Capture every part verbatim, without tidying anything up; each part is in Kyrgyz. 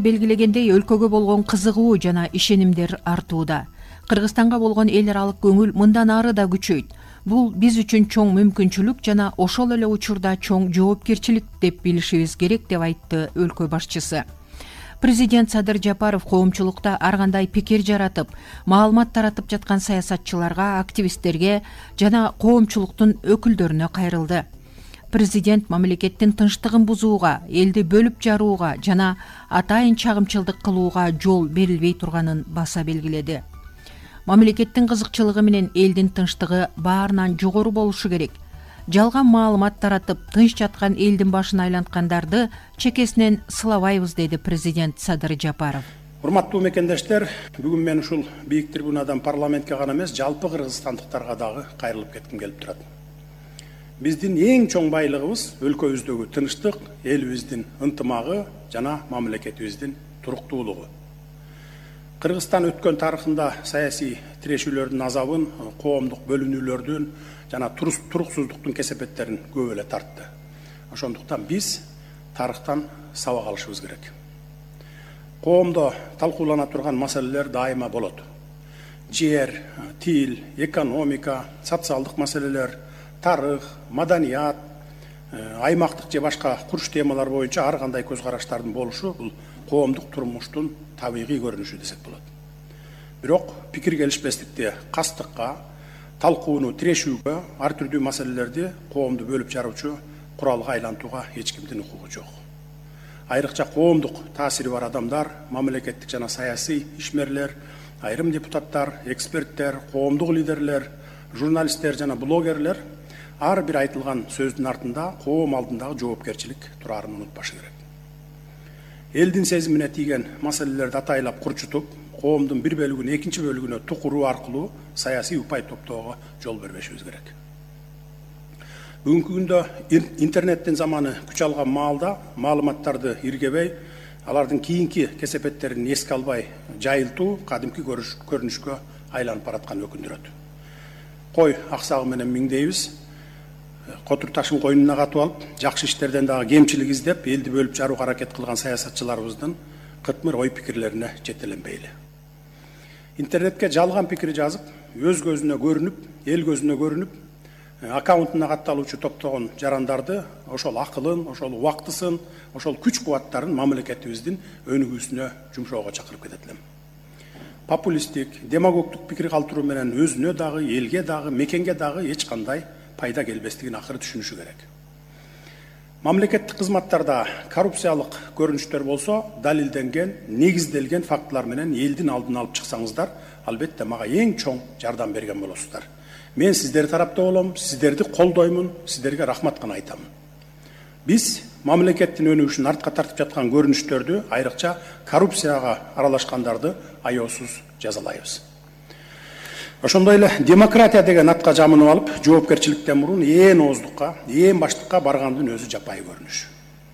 белгилегендей, өлкөгө болгон кызыгуу жана ишенимдер артууда. Кыргызстанга болгон эл аралык көңүл мындан ары да күчөйт. Бул биз үчүн чоң мүмкүнчүлүк жана ошол эле учурда чоң жоопкерчилик деп билишибиз керек, деп айтты өлкө башчысы. Президент Садыр Жапаров коомчулукта ар кандай пикир жаратып, маалымат таратып жаткан саясатчыларга, активисттерге жана коомчулуктун өкүлдөрүнө кайрылды. Президент мамлекеттин тынчтыгын бузууга, элди бөлүп жарууга жана атайын чагымчылдык кылууга жол берилбей турганын баса белгиледи. Мамлекеттин кызыкчылыгы менен элдин тынчтыгы баарынан жогору болушу керек. Жалган маалымат таратып, тынч жаткан элдин башын айланткандарды чекесинен сылабайбыз, деди президент Садыр Жапаров. Урматтуу мекендештер, бүгүн мен ушул бийик трибунадан парламентке гана эмес, жалпы кыргызстандыктарга дагы кайрылып кетким келип турат. Биздин эң чоң байлыгыбыз өлкөбүздөгү тынчтык, элибиздин ынтымагы жана мамлекетибиздин туруктуулугу. Кыргызстан өткөн тарыхында саясий тирешүүлөрдүн азабын, коомдук бөлүнүүлөрдүн жана туруксуздуктун кесепеттерин көп эле тартты. Ошондуктан биз тарыхтан сабак алышыбыз керек. Коомдо талкуулана турган маселелер дайыма болот. Жер, тил, экономика, социалдык маселелер, тарых, маданият, аймактык же башка курч темалар боюнча ар кандай көз караштардын болушу бул коомдук турмуштун табигый көрүнүшү десек болот. Бирок пикир келишпестикти кастыкка, талкууну тирешүүгө, ар түрдүү маселелерди коомду бөлүп жаруучу куралга айлантууга эч кимдин укугу жок. Айрыкча коомдук таасири бар адамдар, мамлекеттик жана саясий ишмерлер, айрым депутаттар, эксперттер, коомдук лидерлер, журналисттер жана блогерлер ар бир айтылган сөздүн артында коом алдындагы жоопкерчилик турарын унутпашы керек. Элдин сезимине тийген маселелерди атайлап курчутуп, коомдун бир бөлүгүн экинчи бөлүгүнө тукуруу аркылуу саясий упай топтоого жол бербешибиз керек. Бүгүнкү күндө интернеттин заманы күч алган маалда маалыматтарды иргебей, алардын кийинки кесепеттерин эске албай жайылтуу кадимки көрүнүшкө айланып бараткан өкүндүрөт. Кой аксагы менен миңдейбиз, котур ташын койнуна катып алып, жакшы иштерден дагы кемчилик издеп, элди бөлүп жарууга аракет кылган саясатчыларыбыздын кытмыр ой пикирлерине жетеленбейли. Интернетке жалган пикир жазып, өз көзүнө көрүнүп, эл көзүнө көрүнүп, аккаунтуна катталуучу топтогон жарандарды, ошол акылын, ошол убактысын, ошол күч кубаттарын мамлекетибиздин өнүгүүсүнө жумшоого чакырып кетет элем. Популисттик, демагогдук пикир калтыруу менен өзүнө дагы, элге дагы, мекенге дагы эч кандай пайда келбестигин акыры түшүнүшү керек. Мамлекеттик кызматтарда коррупциялык көрүнүштөр болсо, далилденген, негизделген фактылар менен элдин алдын алып чыксаңыздар, албетте мага эң чоң жардам берген болосуздар. Мен сиздер тарапта болом, сиздерди колдоймун, сиздерге рахмат гана айтамын. Биз мамлекеттин өнүгүшүн артка тартып жаткан көрүнүштөрдү, айрыкча коррупцияга аралашкандарды аяосуз жазалайбыз. Ошондой эле демократия деген атка жамынып алып, жоопкерчиликтен мурун ээн ооздукка, ээн баштыкка баргандын өзү жапайы көрүнүш.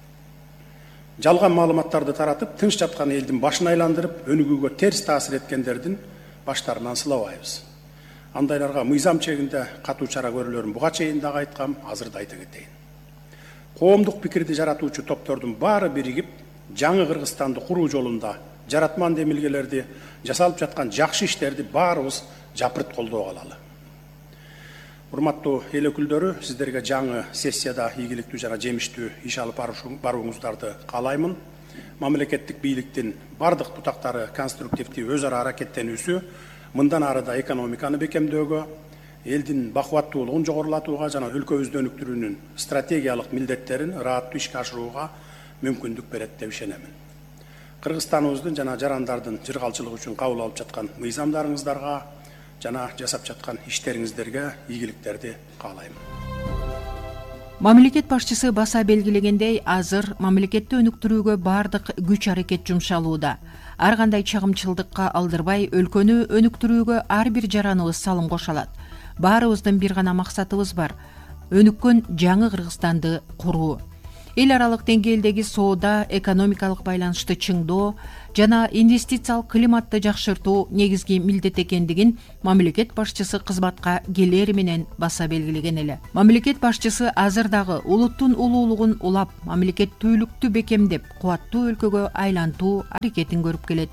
Жалган маалыматтарды таратып, тынч жаткан элдин башын айландырып, өнүгүүгө терс таасир эткендердин баштарынан сылабайбыз. Андайларга мыйзам чегинде катуу чара көрүлөрүн буга чейин дагы айткам, азыр да айта кетейин. Коомдук пикирди жаратуучу топтордун баары биригип, жаңы Кыргызстанды куруу жолунда жаратман демилгелерди, жасалып жаткан жакшы иштерди баарыбыз жапырт колдоо алалы. Урматтуу эл өкүлдөрү, сиздерге жаңы сессияда ийгиликтүү жана жемиштүү иш алып барууңуздарды каалаймын. Мамлекеттик бийликтин бардык бутактары конструктивдүү өз ара аракеттенүүсү мындан ары да экономиканы бекемдөөгө, элдин бакубаттуулугун жогорулатууга жана өлкөбүздү өнүктүрүүнүн стратегиялык милдеттерин ырааттуу ишке ашырууга мүмкүндүк берет деп ишенемин. Кыргызстаныбыздын жана жарандардын жыргалчылыгы үчүн кабыл алып жаткан мыйзамдарыңыздарга жана жасап жаткан иштериңиздерге ийгиликтерди каалайм. Мамлекет башчысы баса белгилегендей, азыр мамлекетти өнүктүрүүгө бардык күч аракет жумшалууда. Ар кандай чагымчылдыкка алдырбай, өлкөнү өнүктүрүүгө ар бир жараныбыз салым кошо алат. Баарыбыздын бир гана максатыбыз бар: өнүккөн жаңы Кыргызстанды куруу. эл аралык деңгээлдеги соода, экономикалык байланышты чыңдоо жана инвестициялык климатты жакшыртуу негизги милдет экендигин мамлекет башчысы кызматка келери менен баса белгилеген эле. Мамлекет башчысы азыр дагы улуттун улуулугун улап, мамлекеттүүлүктү бекемдеп, кубаттуу өлкөгө айлантуу аракетин көрүп келет.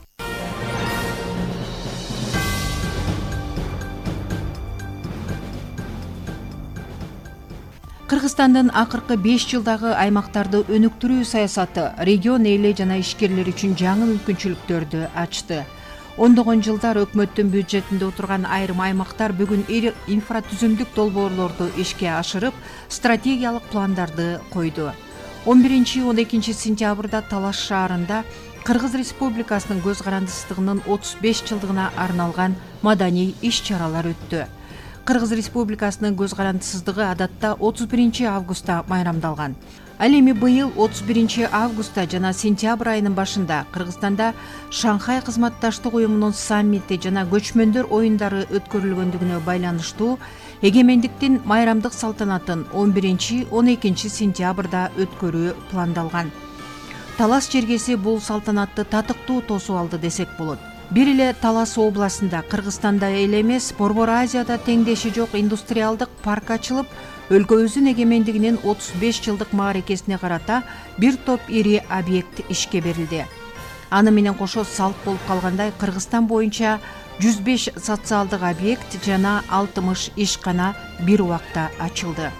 Кыргызстандын акыркы беш жылдагы аймактарды өнүктүрүү саясаты регион эли жана ишкерлер үчүн жаңы мүмкүнчүлүктөрдү ачты. Ондогон жылдар өкмөттүн бюджетинде отурган айрым аймактар бүгүн ири инфратүзүмдүк долбоорлорду ишке ашырып, стратегиялык пландарды койду. он биринчи он экинчи сентябрда Талас шаарында Кыргыз Республикасынын көз карандысыздыгынын отуз беш жылдыгына арналган маданий иш-чаралар өттү. Кыргыз Республикасынын көз карандысыздыгы адатта отуз биринчи августта майрамдалган. Ал эми быйыл отуз биринчи августта жана сентябрь айынын башында Кыргызстанда Шанхай кызматташтык уюмунун саммити жана көчмөндөр оюндары өткөрүлгөндүгүнө байланыштуу эгемендиктин майрамдык салтанатын он биринчи он экинчи сентябрда өткөрүү пландалган. Талас жергеси бул салтанатты татыктуу тосуп алды десек болот. Бир эле Талас областында Кыргызстанда эле эмес, Борбор Азияда теңдеши жок индустриалдык парк ачылып, өлкөбүздүн эгемендигинин отуз беш жылдык мааракесине карата бир топ ири объект ишке берилди. Аны менен кошо салт болуп калгандай Кыргызстан боюнча жүз беш социалдык объект жана алтымыш ишкана бир убакта ачылды.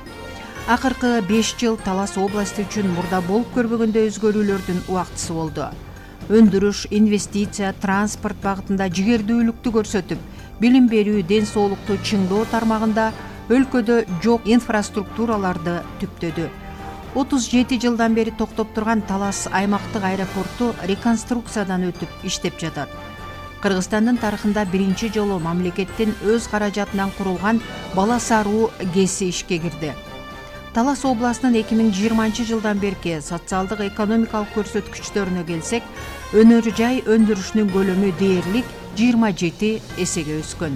Акыркы беш жыл Талас областы үчүн мурда болуп көрбөгөндөй өзгөрүүлөрдүн убактысы болду. Өндүрүш, инвестиция, транспорт багытында жигердүүлүктү көрсөтүп, билим берүү, ден соолукту чыңдоо тармагында өлкөдө жок инфраструктураларды түптөдү. отуз жети жылдан бери токтоп турган Талас аймактык аэропорту реконструкциядан өтүп иштеп жатат. Кыргызстандын тарыхында биринчи жолу мамлекеттин өз каражатынан курулган Бала Саруу ГЭСи ишке кирди. Талас областынын эки миң жыйырманчы жылдан берки социалдык экономикалык көрсөткүчтөрүнө келсек, өнөр жай өндүрүшүнүн көлөмү дээрлик жыйырма жети эсеге өскөн.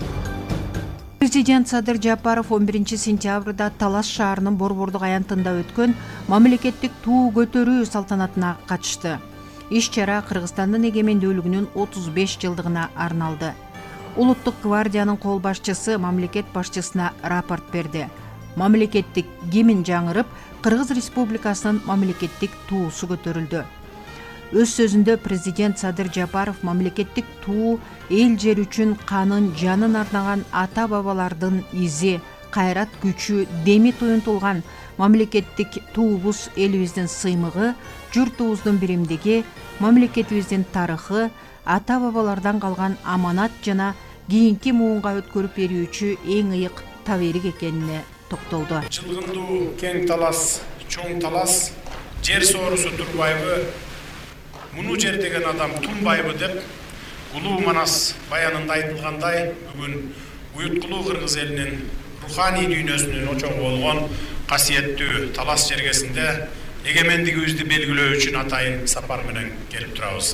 Президент Садыр Жапаров он биринчи сентябрда Талас шаарынын борбордук аянтында өткөн мамлекеттик туу көтөрүү салтанатына катышты. Иш-чара Кыргызстандын эгемендүүлүгүнүн отуз беш жылдыгына арналды. Улуттук гвардиянын кол башчысы мамлекет башчысына рапорт берди. Мамлекеттик гимн жаңырып, Кыргыз Республикасынын мамлекеттик туусу көтөрүлдү. Өз сөзүндө президент Садыр Жапаров мамлекеттик туу эл жер үчүн канын, жанын арнаган ата-бабалардын изи, кайрат күчү, деми туюнтулган мамлекеттик туубуз элибиздин сыймыгы, журтубуздун биримдиги, мамлекетибиздин тарыхы, ата-бабалардан калган аманат жана кийинки муунга өткөрүп берүүчү эң ыйык таберик экенине токтолду. Жылгындуу кең Талас, чоң Талас, жер соорусу турбайбы, муну жер деген адам тунбайбы деп улуу Манас баянында айтылгандай, бүгүн уюткулуу кыргыз элинин руханий дүйнөсүнүн очогу болгон касиеттүү Талас жергесинде эгемендигибизди белгилөө үчүн атайын сапар менен келип турабыз.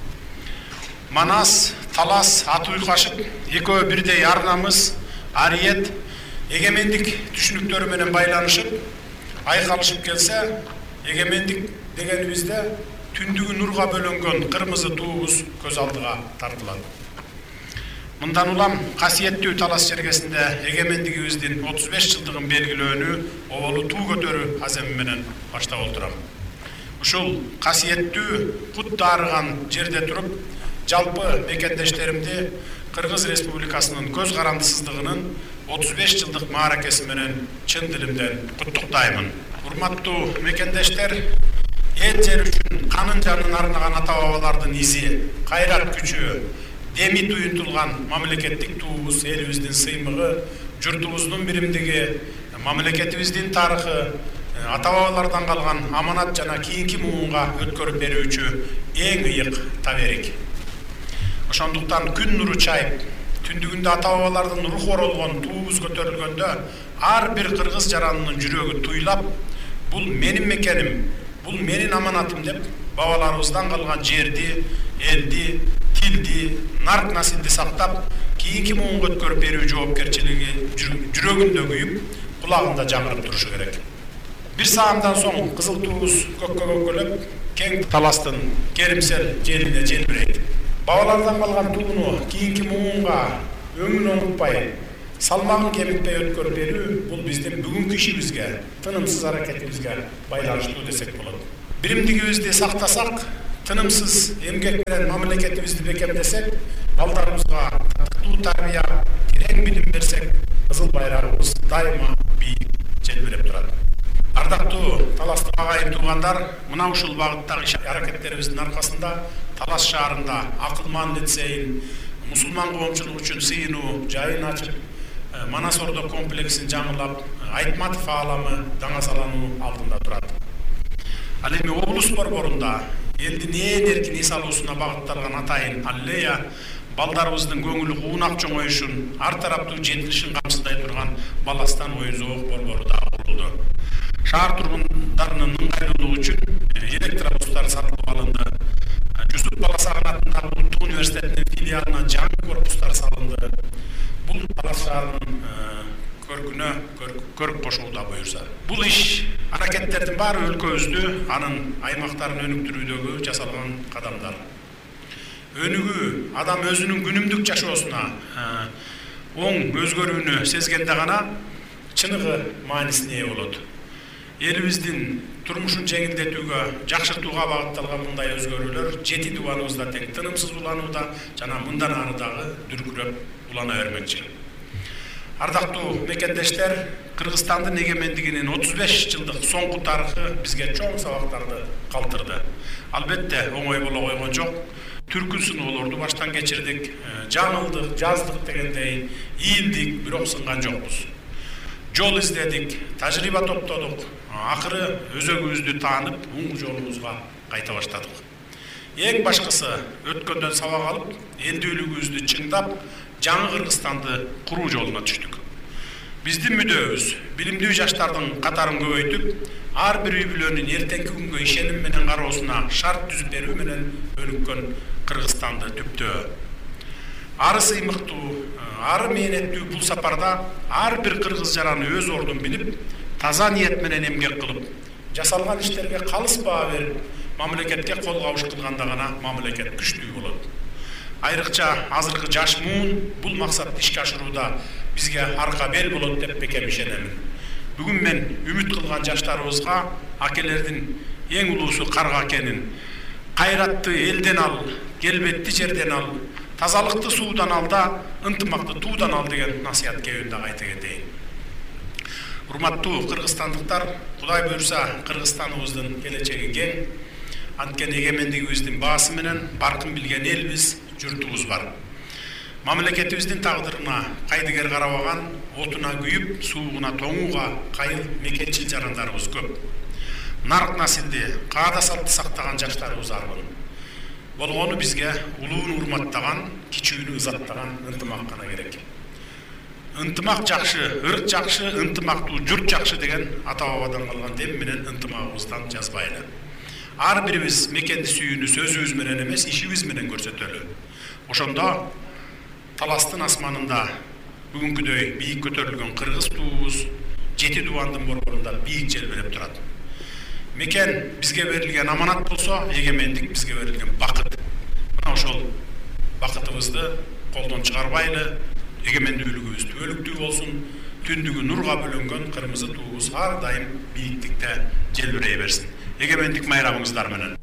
Манас, Талас, аты уйкашып, экөө бирдей арнамыз, ариет, эгемендик түшүнүктөрү менен байланышып, айкалышып келсе, эгемендик дегенибизде түндүгү нурга бөлөнгөн кырмызы туубуз көз алдыга тартылат. Мындан улам касиеттүү Талас жергесинде эгемендигибиздин отуз беш жылдыгын белгилөөнү оболу туу көтөрүү аземи менен баштап отурам. Ушул касиеттүү, кут дарыган жерде туруп, жалпы мекендештеримди Кыргыз Республикасынын көз карандысыздыгынын отуз беш жылдык мааракеси менен чын дилимден куттуктаймын. Урматтуу мекендештер, эл жер үчүн канын жанын арнаган ата-бабалардын изи, кайрат күчү, деми туюнтулган мамлекеттик туубуз элибиздин сыймыгы, журтубуздун биримдиги, мамлекетибиздин тарыхы, ата-бабалардан калган аманат жана кийинки муунга өткөрүп берүүчү эң ыйык таберик. Ошондуктан күн нуру чайып, түндүгүндө ата-бабалардын руху оролгон туубуз көтөрүлгөндө ар бир кыргыз жаранынын жүрөгү туйлап, бул менин мекеним, бул менин аманатым деп бабаларыбыздан калган жерди, элди, тилди, нарк насилди сактап, кийинки муунга өткөрүп берүү жоопкерчилиги жүрөгүндө күйүп, кулагында жаңырып турушу керек. Бир саамдан соң кызыл туубуз көккө көккөлөп, кең таластын керимсел жерине желбирейт. Бабалардан калган тууну кийинки муунга өңүн оңутпай, салмагын кемитпей өткөрүп берүү бул биздин бүгүнкү ишибизге, тынымсыз аракетибизге байланыштуу десек болот. Биримдигибизди сактасак, тынымсыз эмгек менен мамлекетибизди бекемдесек, балдарыбызга татыктуу тарбия, терең билим берсек, кызыл байрагыбыз дайыма бийик желбиреп турат. Ардактуу таластык агайын туугандар, мына ушул багыттагы иш-аракеттерибиздин аркасында Талас шаарында Акылман лицейин, мусулман коомчулугу үчүн сыйынуу жайын ачып, Манас Ордо комплексин жаңылап, Айтматов ааламы даңазалануу алдында турат. Ал эми облус борборунда элдин ээн эркин эс алуусуна багытталган атайын аллея балдарыбыздын көңүлү куунак чоңоюшун, ар тараптуу жетилишин камсыздай турган Баластан ой зоок борбору да курулду. Шаар тургундарынын ыңгайлуулугу үчүн электробустар сатылып алынды. Жусуп Баласагын атындагы Улуттук университетинин филиалына жаңы корпустар салынды. Бул Талас шаарынын көркүнө көрүп кошууда буюрса. Бул иш аракеттердин баары өлкөбүздү, анын аймактарын өнүктүрүүдөгү жасалган кадамдар. Өнүгүү адам өзүнүн күнүмдүк жашоосуна оң өзгөрүүнү сезгенде гана чыныгы маанисине ээ болот. Элибиздин турмушун жеңилдетүүгө, жакшыртууга багытталган мындай өзгөрүүлөр жети дубаныбызда тең тынымсыз уланууда жана мындан ары дагы дүркүрөп улана бермекчи. Ардактуу мекендештер, Кыргызстандын эгемендигинин отуз беш жылдык соңку тарыхы бизге чоң сабактарды калтырды. Албетте оңой боло койгон жок. Түркүн сыноолорду баштан кечирдик, жаңылдык, жаздык дегендей, ийилдик, бирок сынган жокпуз. Жол издедик, тажрыйба топтодук, акыры өзөгүбүздү таанып, оң жолубузга кайта баштадык. Эң башкысы өткөндөн сабак алып, элдүүлүгүбүздү чыңдап, жаңы Кыргызстанды куруу жолуна түштүк. Биздин мүдөөбүз билимдүү жаштардын катарын көбөйтүп, ар бир үй бүлөнүн эртеңки күнгө ишеним менен кароосуна шарт түзүп берүү менен өнүккөн Кыргызстанды түптөө. Ары сыймыктуу, ары мээнеттүү бул сапарда ар бир кыргыз жараны өз ордун билип, таза ниет менен эмгек кылып, жасалган иштерге калыс баа берип, мамлекетке кол кабыш кылганда гана мамлекет күчтүү болот. Айрыкча азыркы жаш муун бул максатты ишке ашырууда бизге арка бел болот деп бекем ишенемин. Бүгүн мен үмүт кылган жаштарыбызга акелердин эң улуусу карга экенин, кайратты элден ал, келбетти жерден ал, тазалыкты суудан ал да, ынтымакты туудан ал деген насыят кебин да айта кетейин. Урматтуу кыргызстандыктар, Кудай буйрса Кыргызстаныбыздын келечеги кең, анткени эгемендигибиздин баасы менен баркын билген элбиз, журтубуз бар. Мамлекетибиздин тагдырына кайдыгер карабаган, отуна күйүп, суугуна тоңууга кайыл мекенчил жарандарыбыз көп. Нарк насилди, каада салтты сактаган жаштарыбыз арбын. Болгону бизге улууну урматтаган, кичүүнү ызаттаган ынтымак гана керек. Ынтымак жакшы, ырк жакшы, ынтымактуу журт жакшы деген ата-бабадан калган дем менен ынтымагыбыздан жазбайлы. Ар бирибиз мекенди сүйүүнү сөзүбүз менен эмес, ишибиз менен көрсөтөлү. Ошондо Таластын асманында бүгүнкүдөй бийик көтөрүлгөн кыргыз туубуз жети дубандын борборунда бийик желбиреп турат. Мекен бизге берилген аманат болсо, эгемендик бизге берилген бакыт. Мына ошол бакытыбызды колдон чыгарбайлы, эгемендүүлүгүбүз түбөлүктүү болсун, түндүгү нурга бөлөнгөн кырмызы туубуз ар дайым бийиктикте желбирей берсин. Эгемендик майрамыңыздар менен.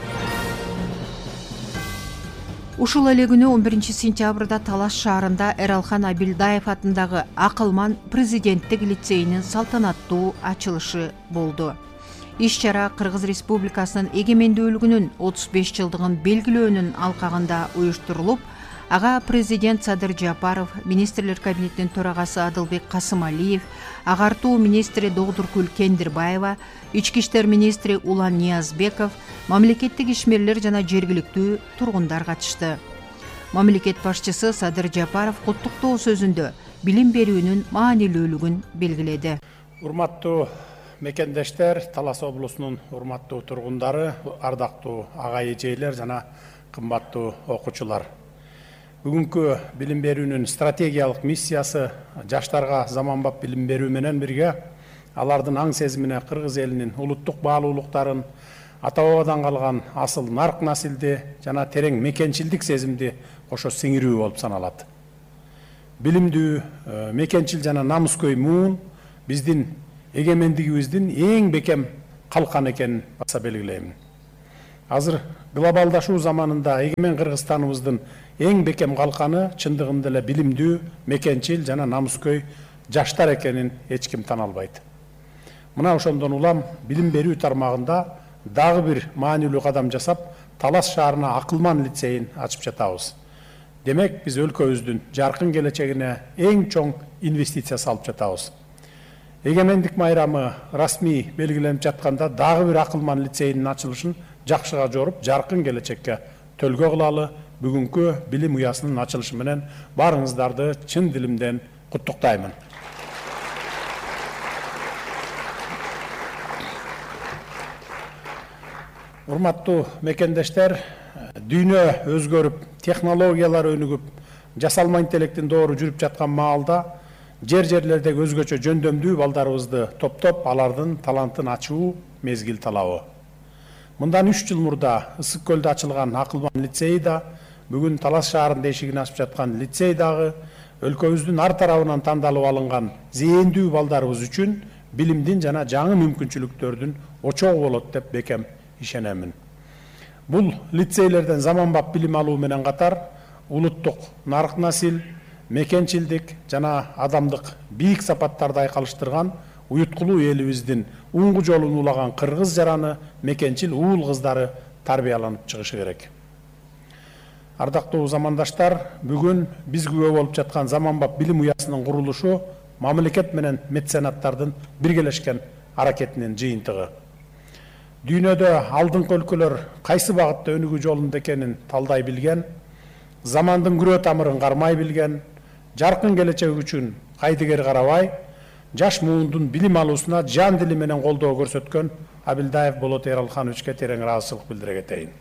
Ушул эле күнү он биринчи сентябрда Талас шаарында Эралхан Абилдаев атындагы Акылман президенттик лицейинин салтанаттуу ачылышы болду. Иш-чара Кыргыз Республикасынын эгемендүүлүгүнүн отуз беш жылдыгын белгилөөнүн алкагында уюштурулуп, ага президент Садыр Жапаров, министрлер кабинетинин төрагасы Адылбек Касымалиев, агартуу министри Догдуркүл Кендирбаева, ички иштер министри Улан Ниязбеков, мамлекеттик ишмерлер жана жергиликтүү тургундар катышты. Мамлекет башчысы Садыр Жапаров куттуктоо сөзүндө билим берүүнүн маанилүүлүгүн белгиледи. Урматтуу мекендештер, Талас облусунун урматтуу тургундары, ардактуу агай эжейлер жана кымбаттуу окуучулар. Бүгүнкү билим берүүнүн стратегиялык миссиясы жаштарга заманбап билим берүү менен бирге алардын аң сезимине кыргыз элинин улуттук баалуулуктарын, ата бабадан калган асыл нарк насилди жана терең мекенчилдик сезимди кошо сиңирүү болуп саналат. Билимдүү, мекенчил жана намыскөй муун биздин эгемендигибиздин эң бекем калкан экенин баса белгилеймин. Азыр глобалдашуу заманында эгемен Кыргызстаныбыздын эң бекем калканы чындыгында эле билимдүү, мекенчил жана намыскөй жаштар экенин эч ким тана албайт. Мына ошондон улам билим берүү тармагында дагы бир маанилүү кадам жасап, Талас шаарына Акылман лицейин ачып жатабыз. Демек, биз өлкөбүздүн жаркын келечегине эң чоң инвестиция салып жатабыз. Эгемендик майрамы расмий белгиленип жатканда дагы бир Акылман лицейинин ачылышын жакшыга жоруп, жаркын келечекке төлгө кылалы. Бүгүнкү билим уясынын ачылышы менен барыңыздарды чын дилимден куттуктаймын. Урматтуу мекендештер, дүйнө өзгөрүп, технологиялар өнүгүп, жасалма интеллектин доору жүрүп жаткан маалда жер-жерлердеги өзгөчө жөндөмдүү балдарыбызды топтоп, алардын талантын ачуу мезгил талабы. Мындан үч жыл мурда Ысык көлдө ачылган Акылман лицейи да, бүгүн Талас шаарында эшигин ачып жаткан лицей дагы өлкөбүздүн ар тарабынан тандалып алынган зээндүү балдарыбыз үчүн билимдин жана жаңы мүмкүнчүлүктөрдүн очогу болот деп бекем ишенемин. Бул лицейлерден заманбап билим алуу менен катар улуттук нарк насил, мекенчилдик жана адамдык бийик сапаттарды айкалыштырган уюткулуу элибиздин уңгу жолун улаган кыргыз жараны, мекенчил уул кыздары тарбияланып чыгышы керек. Ардактуу замандаштар, бүгүн биз күбө болуп жаткан заманбап билим уясынын курулушу мамлекет менен меценаттардын биргелешкен аракетинин жыйынтыгы. Дүйнөдө алдыңкы өлкөлөр кайсы багытта өнүгүү жолунда экенин талдай билген, замандын күрөө тамырын кармай билген, жаркын келечек үчүн кайдыгер карабай, жаш муундун билим алуусуна жан дили менен колдоо көрсөткөн Абилдаев Болот Эралхановичке терең ыраазычылык билдире кетейин.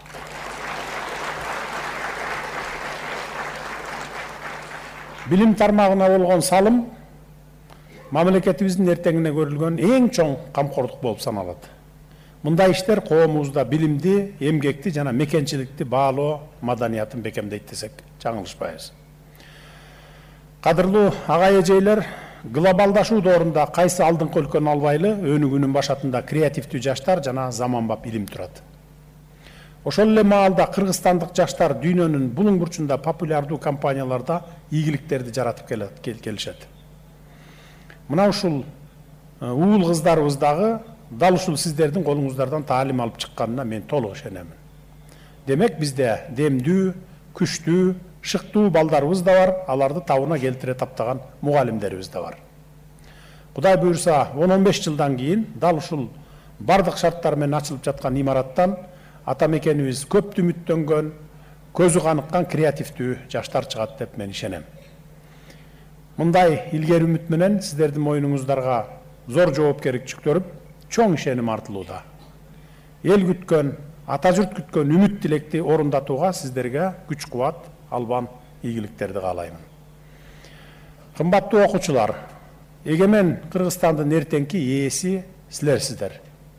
Билим тармагына болгон салым мамлекетибиздин эртеңине көрүлгөн эң чоң камкордук болуп саналат. Мындай иштер коомубузда билимди, эмгекти жана мекенчиликти баалоо маданиятын бекемдейт десек жаңылышпайбыз. Кадырлуу ага эжейлер, глобалдашуу доорунда кайсы алдыңкы өлкөнү албайлы, өнүгүүнүн башатында креативдүү жаштар жана заманбап илим турат. Ошол эле маалда кыргызстандык жаштар дүйнөнүн булуң бурчунда популярдуу компанияларда ийгиликтерди жаратып келишет. Мына ушул уул кыздарыбыз дагы дал ушул сиздердин колуңуздардан таалим алып чыкканына мен толук ишенемин. Демек, бизде демдүү, күчтүү, шыктуу балдарыбыз да бар, аларды табына келтире таптаган мугалимдерибиз да бар. Кудай буйрса, он он беш жылдан кийин дал ушул бардык шарттар менен ачылып жаткан имараттан ата мекенибиз көптү үмүттөнгөн, көзү каныккан креативдүү жаштар чыгат деп мен ишенем. Мындай илгери үмүт менен сиздердин мойнуңуздарга зор жоопкерчилик төрүп, чоң ишеним артылууда. Эл күткөн, ата журт күткөн үмүт тилекти орундатууга сиздерге күч кубат, албан ийгиликтерди каалаймын. Кымбаттуу окуучулар, эгемен Кыргызстандын эртеңки ээси силерсиздер.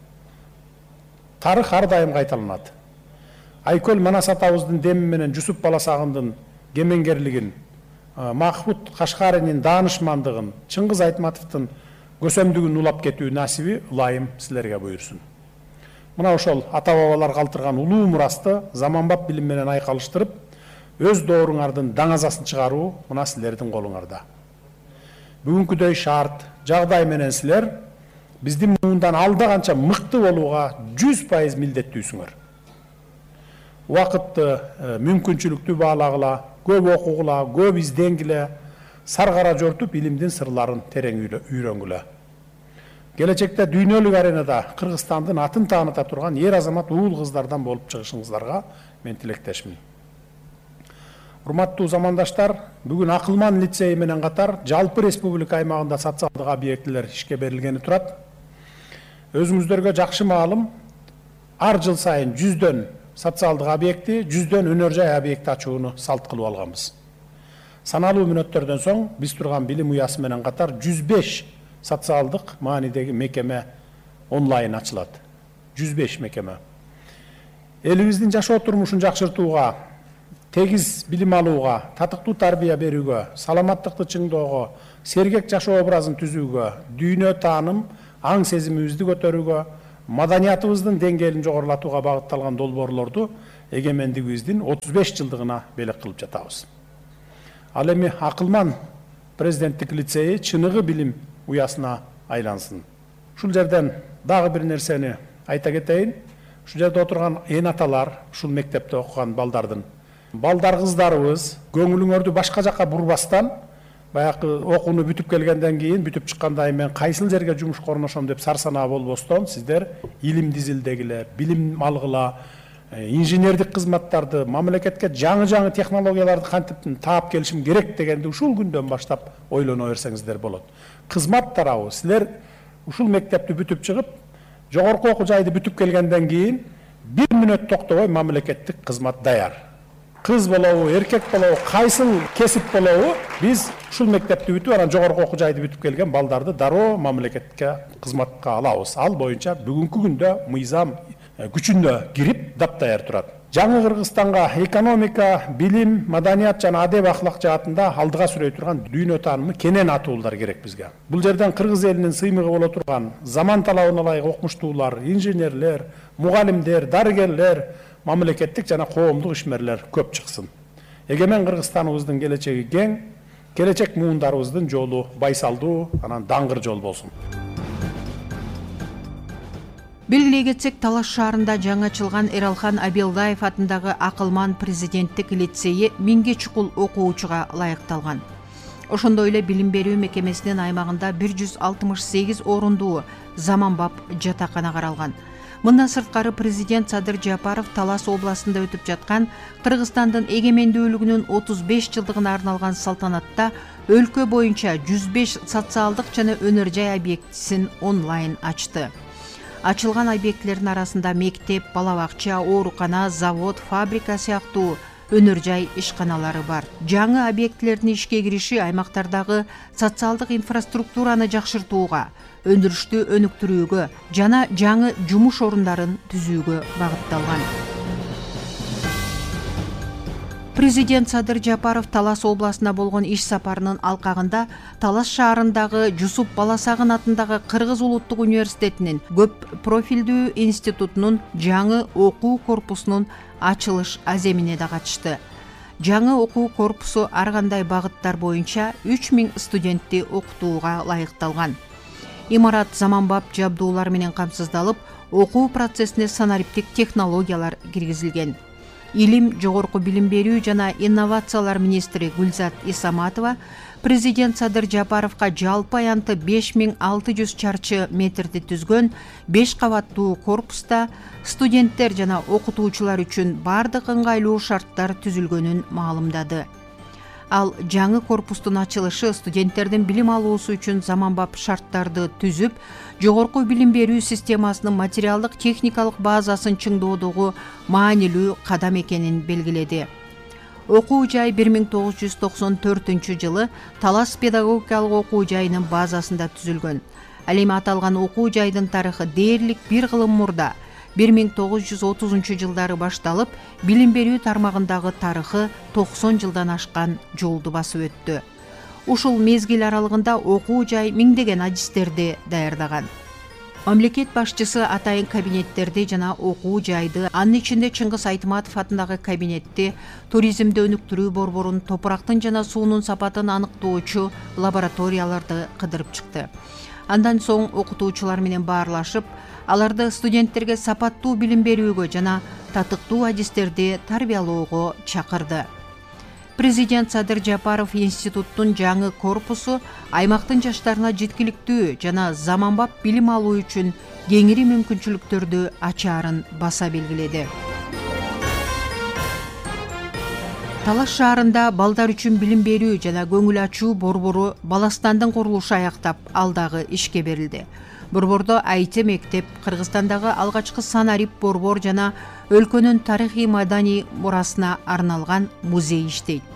Тарых ар дайым кайталанат. Айкөл Манас атабыздын деми менен Жусуп Баласагындын кемеңгерлигин, Махмуд Кашкаринин даанышмандыгын, Чыңгыз Айтматовдун көсөмдүгүн улап кетүү насиби ылайым силерге буйрсун. Мына ошол ата бабалар калтырган улуу мурасты заманбап билим менен айкалыштырып, өз дооруңардын даңазасын чыгаруу мына силердин колуңарда. Бүгүнкүдөй шарт, жагдай менен силер биздин муундан алда канча мыкты болууга жүз пайыз милдеттүүсүңөр. Убакытты, мүмкүнчүлүктү баалагыла, көп окугула, көп изденгиле, саргара жортуп илимдин сырларын терең үйрөнгүлө. Келечекте дүйнөлүк аренада Кыргызстандын атын тааныта турган ер азамат уул кыздардан болуп чыгышыңыздарга мен тилектешмин. Урматтуу замандаштар, бүгүн Акылман лицейи менен катар жалпы республика аймагында социалдык объектилер ишке берилгени турат. Өзүңүздөргө жакшы маалым, ар жыл сайын жүздөн социалдык объекти, жүздөн өнөр жай объекти ачууну салт кылып алганбыз. Саналуу мүнөттөрдөн соң биз турган билим уясы менен катар жүз беш социалдык маанидеги мекеме онлайн ачылат. жүз беш мекеме. Элибиздин жашоо турмушун жакшыртууга, тегиз билим алууга, татыктуу тарбия берүүгө, саламаттыкты чыңдоого, сергек жашоо образын түзүүгө, дүйнө тааным, аң сезимибизди көтөрүүгө, маданиятыбыздын деңгээлин жогорулатууга багытталган долбоорлорду эгемендигибиздин отуз беш жылдыгына белек кылып жатабыз. Ал эми Акылман президенттик лицейи чыныгы билим уясына айлансын. Ушул жерден дагы бир нерсени айта кетейин. Ушул жерде отурган эн аталар, ушул мектепте окуган балдардын балдар кыздарыбыз көңүлүңөрдү башка жакка бурбастан, баягы окууну бүтүп келгенден кийин, бүтүп чыккандай мен кайсыл жерге жумушка орношом деп сарсанаа болбостон, сиздер илим дизилдегиле, билим алгыла, инженердик кызматтарды, мамлекетке жаңы-жаңы технологияларды кантип таап келишим керек дегенди ушул күндөн баштап ойлоно берсеңиздер болот. Кызмат тарабы силер ушул мектепти бүтүп чыгып, жогорку окуу жайды бүтүп келгенден кийин бир мүнөт токтобой мамлекеттик кызмат даяр. Кыз болобу, эркек болобу, кайсыл кесип болобу, биз ушул мектепти бүтүп, анан жогорку окуу жайды бүтүп келген балдарды дароо мамлекетке кызматка алабыз. Ал боюнча бүгүнкү күндө мыйзам күчүнө кирип даптаяр турат. Жаңы Кыргызстанга экономика, билим, маданият жана адеп ахлак жаатында алдыга сүрөй турган дүйнө таанымы кенен атуулар керек бизге. Бул жерден Кыргыз элинин сыймыгы боло турган заман талабына ылайык окумуштуулар, инженерлер, мугалимдер, дарыгерлер, мамлекеттик жана коомдук ишмерлер көп чыксын. Эгемен Кыргызстаныбыздын келечеги кең, келечек муундарыбыздын жолу байсалдуу, анан даңгыр жол болсун. Белгилей кетсек, Талаш шаарында жаңы ачылган Эралхан Абилдаев атындагы Акылман президенттик лицейи миңге чукул окуучуга ылайыкталган. Ошондой эле билим берүү мекемесинин аймагында бир жүз алтымыш сегиз орундуу заманбап жатакана каралган. Мындан сырткары президент Садыр Жапаров Талас областында өтүп жаткан Кыргызстандын эгемендүүлүгүнүн отуз беш жылдыгына арналган салтанатта өлкө боюнча жүз беш социалдык жана өнөр жай объектисин онлайн ачты. Ачылган объектилердин арасында мектеп, бала бакча, оорукана, завод, фабрика сыяктуу өнөр жай ишканалары бар. Жаңы объектилердин ишке кириши аймактардагы социалдык инфраструктураны жакшыртууга, өндүрүштү өнүктүрүүгө жана жаңы жумуш орундарын түзүүгө багытталган. Президент Садыр Жапаров Талас областына болгон иш сапарынын алкагында Талас шаарындагы Жусуп Баласагын атындагы Кыргыз улуттук университетинин көп профилдүү институтунун жаңы окуу корпусунун ачылыш аземине да катышты. Жаңы окуу корпусу ар кандай багыттар боюнча үч миң студентти окутууга ылайыкталган. Имарат заманбап жабдуулар менен камсыздалып, окуу процессине санариптик технологиялар киргизилген. Илим, жогорку билим берүү жана инновациялар министри Гүлзат Исаматова президент Садыр Жапаровка жалпы аянты беш миң алты жүз чарчы метрди түзгөн беш кабаттуу корпуста студенттер жана окутуучулар үчүн бардык ыңгайлуу шарттар түзүлгөнүн маалымдады. Ал жаңы корпустун ачылышы студенттердин билим алуусу үчүн заманбап шарттарды түзүп, жогорку билим берүү системасынын материалдык техникалык базасын чыңдоодогу маанилүү кадам экенин белгиледи. Окуу жай бир миң тогуз жүз токсон төртүнчү жылы Талас педагогикалык окуу жайынын базасында түзүлгөн. Ал эми аталган окуу жайдын тарыхы дээрлик бир кылым мурда бир миң тогуз жүз отузунчу жылдары башталып, билим берүү тармагындагы тарыхы токсон жылдан ашкан жолду басып өттү. Ушул мезгил аралыгында окуу жай миңдеген адистерди даярдаган. Мамлекет башчысы атайын кабинеттерди жана окуу жайды, анын ичинде Чыңгыз Айтматов атындагы кабинетти, туризмди өнүктүрүү борборун, топурактын жана суунун сапатын аныктоочу лабораторияларды кыдырып чыкты. Андан соң окутуучулар менен баарлашып, аларды студенттерге сапаттуу билим берүүгө жана татыктуу адистерди тарбиялоого чакырды. Президент Садыр Жапаров институттун жаңы корпусу аймактын жаштарына жеткиликтүү жана заманбап билим алуу үчүн кеңири мүмкүнчүлүктөрдү ачаарын баса белгиледи. Талаш шаарында балдар үчүн билим берүү жана көңүл ачуу борбору Баластандын курулушу аяктап, алдагы ишке берилди. Борбордо ай ти мектеп, Кыргызстандагы алгачкы санарип борбор жана өлкөнүн тарыхый маданий мурасына арналган музей иштейт.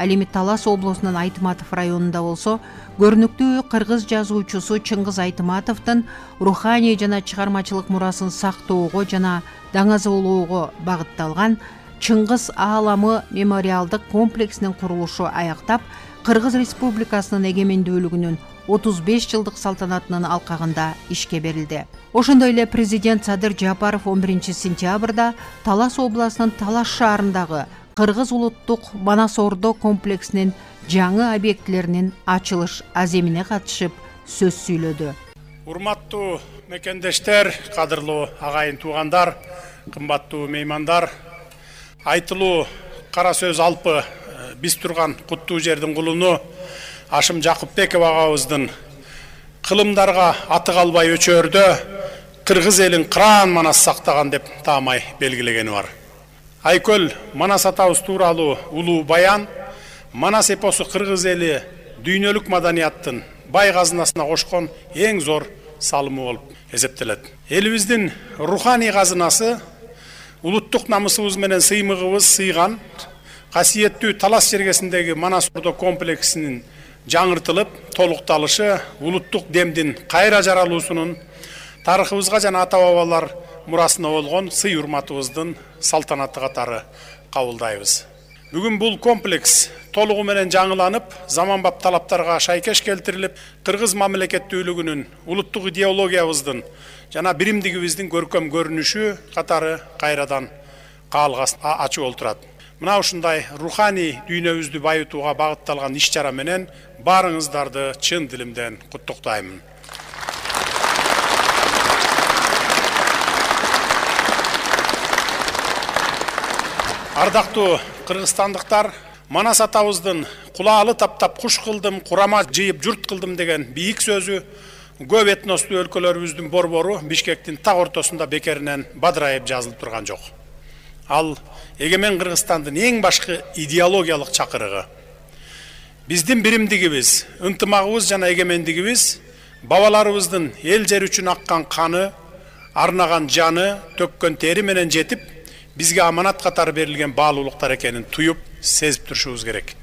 Ал эми Талас облусунун Айтматов районунда болсо көрүнүктүү кыргыз жазуучусу Чыңгыз Айтматовдун руханий жана чыгармачылык мурасын сактоого жана даңазалоого багытталган Чыңгыз ааламы мемориалдык комплексинин курулушу аяктап, Кыргыз Республикасынын эгемендүүлүгүнүн отуз беш жылдык салтанатынын алкагында ишке берилди. Ошондой эле президент Садыр Жапаров он биринчи сентябрда Талас областынын Талас шаарындагы Кыргыз улуттук Манас Ордо комплексинин жаңы объектилеринин ачылыш аземине катышып сөз сүйлөдү. Урматтуу мекендештер, кадырлуу агайын туугандар, кымбаттуу меймандар, айтылуу кара сөз алпы биз турган куттуу жердин кулуну Ашым Жакупбеков агабыздын кылымдарга аты калбай өчөрдө кыргыз элин кыраан Манас сактаган деп таамай белгилегени бар. Айкөл Манас атабыз тууралуу улуу баян Манас эпосу кыргыз эли дүйнөлүк маданияттын бай казынасына кошкон эң зор салымы болуп эсептелет. Элибиздин руханий казынасы улуттук намысыбыз менен сыймыгыбыз сыйган касиеттүү Талас жергесиндеги Манас Ордо комплексинин жаңыртылып, толукталышы улуттук демдин кайра жаралуусунун тарыхыбызга жана ата-бабалар мурасына болгон сый урматыбыздын салтанаты катары кабылдайбыз. Бүгүн бул комплекс толугу менен жаңыланып, заманбап талаптарга шайкеш келтирилип, кыргыз мамлекеттүүлүгүнүн, улуттук идеологиябыздын жана биримдигибиздин көркөм көрүнүшү катары кайрадан каалгас ачып олтурат. Мына ушундай руханий дүйнөбүздү байытууга багытталган иш-чара менен баарыңыздарды чын дилимден куттуктаймын. Ардактуу кыргызстандыктар, Манас атабыздын кулаалы таптап куш кылдым, курама жыйып журт кылдым деген бийик сөзү көп этностуу өлкөлөрүбүздүн борбору Бишкектин так ортосунда бекеринен бадырайып жазылып турган жок. Ал эгемен Кыргызстандын эң башкы идеологиялык чакырыгы. Биздин биримдигибиз, ынтымагыбыз жана эгемендигибиз бабаларыбыздын эл жер үчүн аккан каны, арнаган жаны, төккөн тери менен жетип, бизге аманат катары берилген баалуулуктар экенин туюп, сезип турушубуз керек.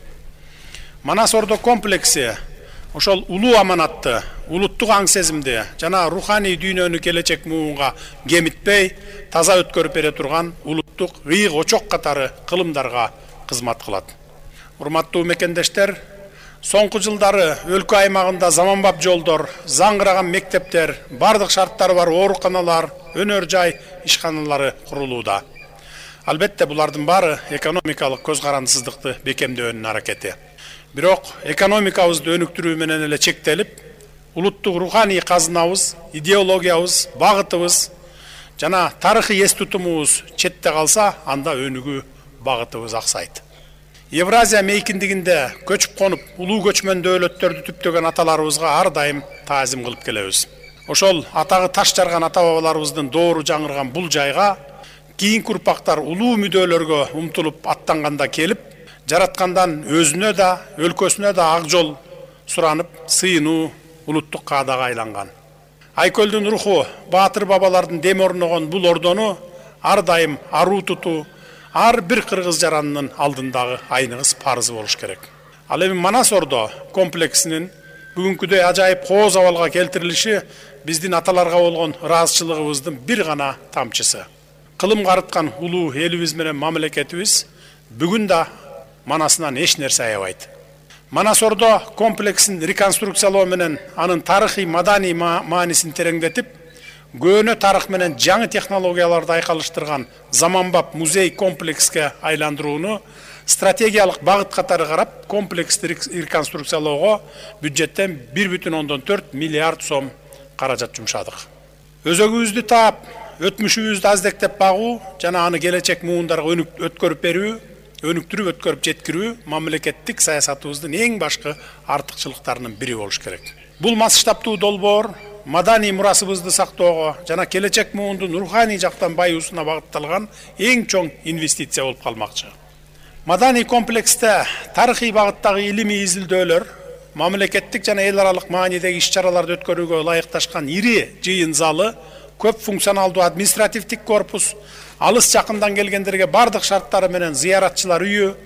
Манас Ордо комплекси ошол улуу аманатты, улуттук аң сезимди жана руханий дүйнөнү келечек муунга кемитпей, таза өткөрүп бере турган улуттук ыйык очок катары кылымдарга кызмат кылат. Урматтуу мекендештер, соңку жылдары өлкө аймагында заманбап жолдор, заңгыраган мектептер, бардык шарттары бар ооруканалар, өнөр жай ишканалары курулууда. Албетте булардын баары экономикалык көз карандысыздыкты бекемдөөнүн аракети. Бирок экономикабызды өнүктүрүү менен эле чектелип, улуттук руханий казынабыз, идеологиябыз, багытыбыз жана тарыхый эс тутумубуз четте калса, анда өнүгүү багытыбыз аксайт. Евразия мейкиндигинде көчүп конуп, улуу көчмөн дөөлөттөрдү түптөгөн аталарыбызга ар дайым таазим кылып келебиз. Ошол атагы таш жарган ата-бабаларыбыздын доору жаңырган бул жайга кийинки урпактар улуу мүдөлөргө умтулуп аттанганда келип, жараткандан өзүнө да, өлкөсүнө да ак жол суранып, сыйынуу улуттук каадага айланган. Айкөлдүн руху, баатыр бабалардын дем орногон бул ордону ар дайым аруу тутуу, ар бир кыргыз жаранынын алдындагы айныңыз парызы болуш керек. Ал эми Манас Ордо комплексинин бүгүнкүдөй ажайып кооз абалга келтирилиши биздин аталарга болгон ыраазычылыгыбыздын бир гана тамчысы. Кылым карыткан улуу элибиз менен мамлекетибиз бүгүн да Манасынан эч нерсе аябайт. Манас Ордо комплексин реконструкциялоо менен анын тарыхый маданий маанисин тереңдетип, көөнө тарых менен жаңы технологияларды айкалыштырган заманбап музей комплекске айландырууну стратегиялык багыт катары карап, комплексти реконструкциялоого бюджеттен бир бүтүн ондон төрт миллиард сом каражат жумшадык. Өзөгүбүздү таап, өтмүшүбүздү аздектеп багуу жана аны келечек муундарга өткөрүп берүү, өнүктүрүп өткөрүп жеткирүү мамлекеттик саясатыбыздын эң башкы артыкчылыктарынын бири болуш керек. Бул масштабтуу долбоор маданий мурасыбызды сактоого жана келечек муундун руханий жактан байуусуна багытталган эң чоң инвестиция болуп калмакчы. Маданий комплексте тарыхый багыттагы илимий изилдөөлөр, мамлекеттик жана эл аралык маанидеги иш-чараларды өткөрүүгө ылайыкташкан ири жыйын залы, көп функционалдуу административдик корпус, алыс жакындан келгендерге бардык шарттары менен зыяратчылар үйү,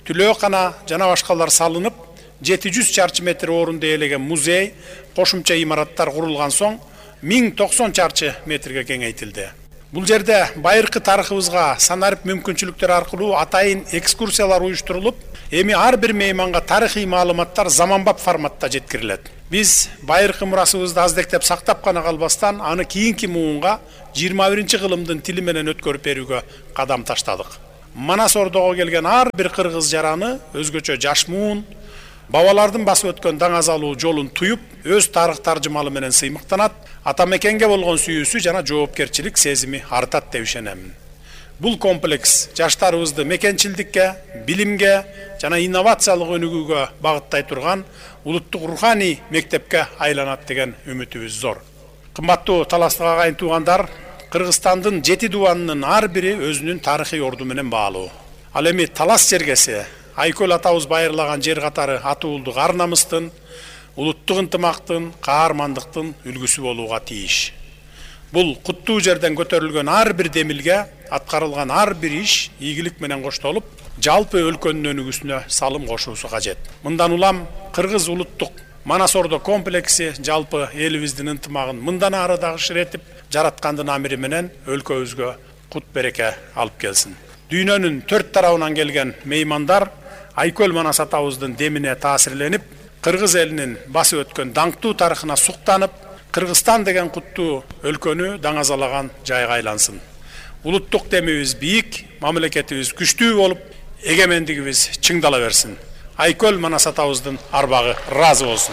түлөөкана жана башкалар салынып, жети жүз чарчы метр орунду ээлеген музей, кошумча имараттар курулган соң миң токсон чарчы метрге кеңейтилди. Бул жерде байыркы тарыхыбызга санарип мүмкүнчүлүктөр аркылуу атайын экскурсиялар уюштурулуп, эми ар бир мейманга тарыхый маалыматтар заманбап форматта жеткирилет. Биз байыркы мурасыбызды аздектеп сактап гана калбастан, аны кийинки муунга жыйырма биринчи кылымдын тили менен өткөрүп берүүгө кадам таштадык. Манас Ордого келген ар бир кыргыз жараны өзгөчө жаш муун, бабалардын басып өткөн даңазалуу жолун туюп, өз тарых таржымалы менен сыймыктанат, ата мекенге болгон сүйүүсү жана жоопкерчилик сезими артат деп ишенем. Бул комплекс жаштарыбызды мекенчилдикке, билимге жана инновациялык өнүгүүгө багыттай турган улуттук руханий мектепке айланат деген үмүтүбүз зор. Кымбаттуу таластык агайын туугандар, Кыргызстандын жети дубанынын ар бири өзүнүн тарыхый орду менен баалуу. Ал эми талас жергеси Айкөл атабыз байырлаган жер катары атуулдук ар намыстын, улуттук ынтымактын, каармандыктын үлгүсү болууга тийиш. Бул куттуу жерден көтөрүлгөн ар бир демилге, аткарылган ар бир иш ийгилик менен коштолуп, жалпы өлкөнүн өнүгүүсүнө салым кошуусу кажет. Мындан улам Кыргыз улуттук Манас Ордо комплекси жалпы элибиздин ынтымагын мындан ары дагы ширетип, жараткандын амири менен өлкөбүзгө кут береке алып келсин. Дүйнөнүн төрт тарабынан келген меймандар Айкөл Манас атабыздын демине таасирленип, Кыргыз элинин басып өткөн даңктуу тарыхына суктанып, Кыргызстан деген куттуу өлкөнү даңазалаган жайга айлансын. Улуттук демибиз бийик, мамлекетибиз күчтүү болуп, эгемендигибиз чыңдала берсин. Айкөл Манас атабыздын арбагы ыраазы болсун.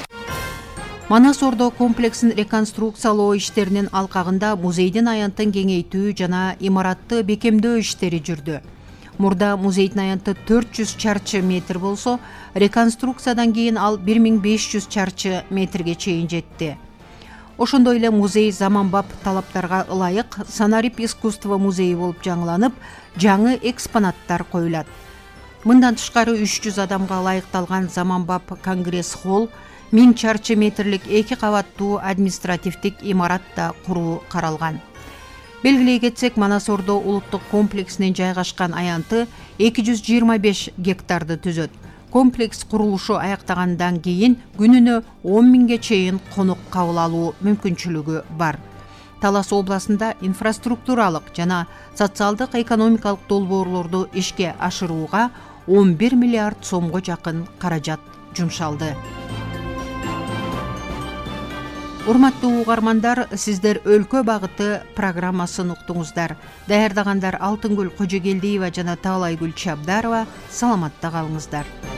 Манас Ордо комплексин реконструкциялоо иштеринин алкагында музейдин аянтын кеңейтүү жана имаратты бекемдөө иштери жүрдү. Мурда музейдин аянты төрт жүз чарчы метр болсо, реконструкциядан кийин ал бир миң беш жүз чарчы метрге чейин жетти. Ошондой эле музей заманбап талаптарга ылайык санарип искусство музейи болуп жаңыланып, жаңы экспонаттар коюлат. Мындан тышкары үч жүз адамга ылайыкталган заманбап конгресс-холл, миң чарчы метрлик эки кабаттуу административдик имарат да куруу каралган. Белгилей кетсек, Манас Ордо улуттук комплексинин жайгашкан аянты эки жүз жыйырма беш гектарды түзөт. Комплекс курулушу аяктагандан кийин күнүнө он миңге чейин конок кабыл алуу мүмкүнчүлүгү бар. Талас областында инфраструктуралык жана социалдык экономикалык долбоорлорду ишке ашырууга он бир миллиард сомго жакын каражат жумшалды. Урматтуу угармандар, сиздер өлкө багыты программасын уктуңуздар. Даярдагандар Алтынгүл Кожогелдиева жана Таалайгүл Чабдарова. Саламатта калыңыздар.